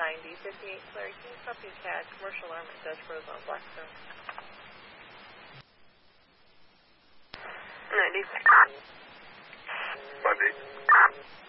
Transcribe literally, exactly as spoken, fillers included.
ninety fifty-eight Claire. Can you copy C A D? Commercial arm at Dutch Rose on Blackstone. ninety. Monday.